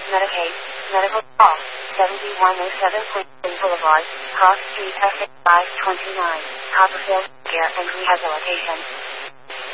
Medicaid, Medical Call, 7107 Quincy Boulevard, Cross Street, Essex 529, Copperfield, Care and Rehabilitation.